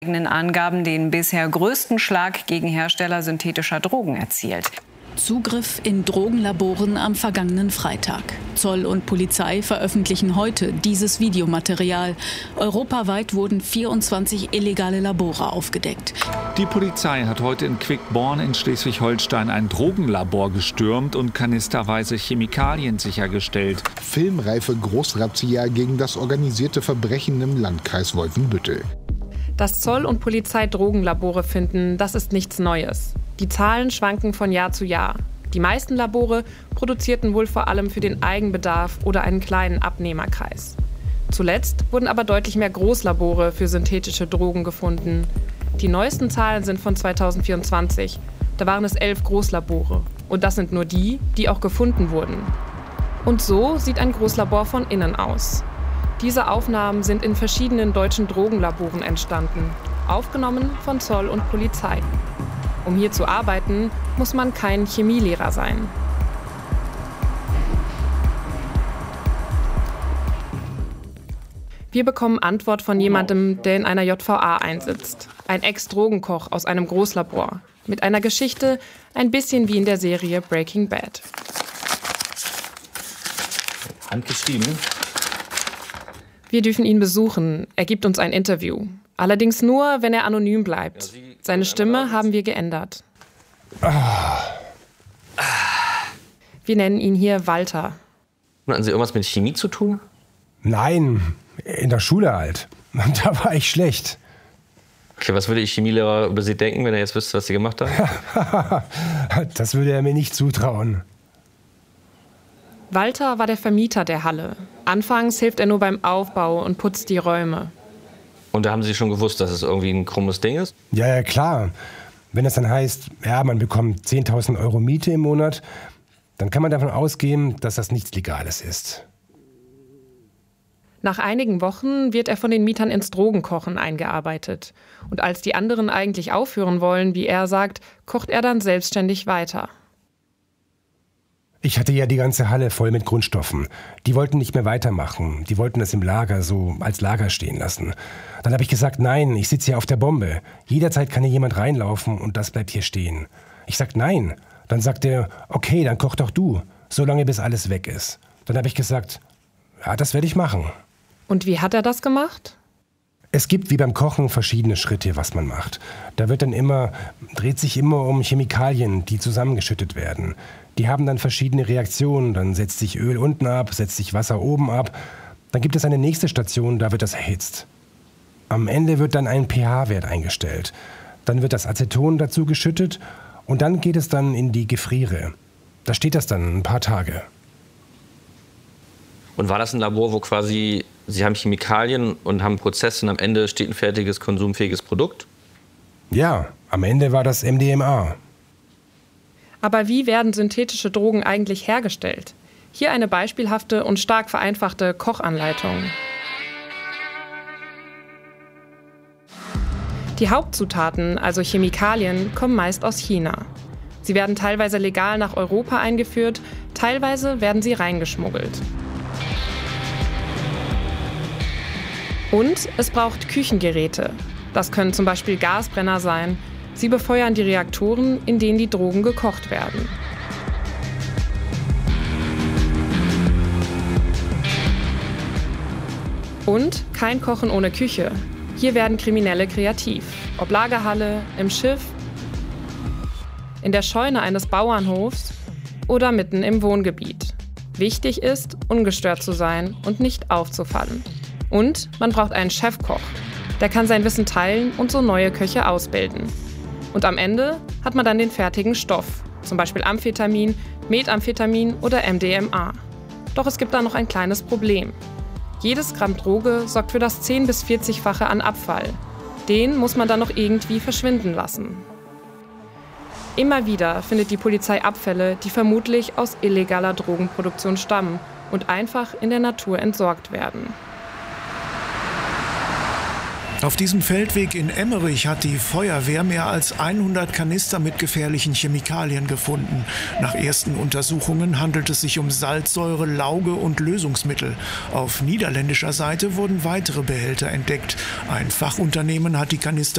eigenen Angaben den bisher größten Schlag gegen Hersteller synthetischer Drogen erzielt. Zugriff in Drogenlaboren am vergangenen Freitag. Zoll und Polizei veröffentlichen heute dieses Videomaterial. Europaweit wurden 24 illegale Labore aufgedeckt. Die Polizei hat heute in Quickborn in Schleswig-Holstein ein Drogenlabor gestürmt und kanisterweise Chemikalien sichergestellt. Filmreife Großrazzia gegen das organisierte Verbrechen im Landkreis Wolfenbüttel. Dass Zoll und Polizei Drogenlabore finden, das ist nichts Neues. Die Zahlen schwanken von Jahr zu Jahr. Die meisten Labore produzierten wohl vor allem für den Eigenbedarf oder einen kleinen Abnehmerkreis. Zuletzt wurden aber deutlich mehr Großlabore für synthetische Drogen gefunden. Die neuesten Zahlen sind von 2024. Da waren es 11 Großlabore. Und das sind nur die, die auch gefunden wurden. Und so sieht ein Großlabor von innen aus. Diese Aufnahmen sind in verschiedenen deutschen Drogenlaboren entstanden, aufgenommen von Zoll und Polizei. Um hier zu arbeiten, muss man kein Chemielehrer sein. Wir bekommen Antwort von jemandem, der in einer JVA einsitzt. Ein Ex-Drogenkoch aus einem Großlabor. Mit einer Geschichte, ein bisschen wie in der Serie Breaking Bad. Handgeschrieben. Wir dürfen ihn besuchen. Er gibt uns ein Interview. Allerdings nur, wenn er anonym bleibt. Seine Stimme haben wir geändert. Wir nennen ihn hier Walter. Hatten Sie irgendwas mit Chemie zu tun? Nein, in der Schule halt. Da war ich schlecht. Okay, was würde Ihr Chemielehrer über Sie denken, wenn er jetzt wüsste, was Sie gemacht haben? Das würde er mir nicht zutrauen. Walter war der Vermieter der Halle. Anfangs hilft er nur beim Aufbau und putzt die Räume. Und da haben Sie schon gewusst, dass es irgendwie ein krummes Ding ist? Ja, klar. Wenn es dann heißt, ja, man bekommt 10.000 Euro Miete im Monat, dann kann man davon ausgehen, dass das nichts Legales ist. Nach einigen Wochen wird er von den Mietern ins Drogenkochen eingearbeitet. Und als die anderen eigentlich aufhören wollen, wie er sagt, kocht er dann selbstständig weiter. Ich hatte ja die ganze Halle voll mit Grundstoffen. Die wollten nicht mehr weitermachen. Die wollten das im Lager so als Lager stehen lassen. Dann habe ich gesagt, nein, ich sitze hier auf der Bombe. Jederzeit kann hier jemand reinlaufen und das bleibt hier stehen. Ich sag nein. Dann sagt er, okay, dann koch doch du, solange bis alles weg ist. Dann habe ich gesagt, ja, das werde ich machen. Und wie hat er das gemacht? Es gibt wie beim Kochen verschiedene Schritte, was man macht. Da dreht sich immer um Chemikalien, die zusammengeschüttet werden. Die haben dann verschiedene Reaktionen. Dann setzt sich Öl unten ab, setzt sich Wasser oben ab. Dann gibt es eine nächste Station, da wird das erhitzt. Am Ende wird dann ein pH-Wert eingestellt. Dann wird das Aceton dazu geschüttet und dann geht es dann in die Gefriere. Da steht das dann ein paar Tage. Und war das ein Labor, wo quasi Sie haben Chemikalien und haben einen Prozess und am Ende steht ein fertiges, konsumfähiges Produkt? Ja, am Ende war das MDMA. Aber wie werden synthetische Drogen eigentlich hergestellt? Hier eine beispielhafte und stark vereinfachte Kochanleitung. Die Hauptzutaten, also Chemikalien, kommen meist aus China. Sie werden teilweise legal nach Europa eingeführt, teilweise werden sie reingeschmuggelt. Und es braucht Küchengeräte. Das können zum Beispiel Gasbrenner sein. Sie befeuern die Reaktoren, in denen die Drogen gekocht werden. Und kein Kochen ohne Küche. Hier werden Kriminelle kreativ. Ob Lagerhalle, im Schiff, in der Scheune eines Bauernhofs oder mitten im Wohngebiet. Wichtig ist, ungestört zu sein und nicht aufzufallen. Und man braucht einen Chefkoch. Der kann sein Wissen teilen und so neue Köche ausbilden. Und am Ende hat man dann den fertigen Stoff, zum Beispiel Amphetamin, Methamphetamin oder MDMA. Doch es gibt da noch ein kleines Problem. Jedes Gramm Droge sorgt für das 10- bis 40-fache an Abfall. Den muss man dann noch irgendwie verschwinden lassen. Immer wieder findet die Polizei Abfälle, die vermutlich aus illegaler Drogenproduktion stammen und einfach in der Natur entsorgt werden. Auf diesem Feldweg in Emmerich hat die Feuerwehr mehr als 100 Kanister mit gefährlichen Chemikalien gefunden. Nach ersten Untersuchungen handelt es sich um Salzsäure, Lauge und Lösungsmittel. Auf niederländischer Seite wurden weitere Behälter entdeckt. Ein Fachunternehmen hat die Kanister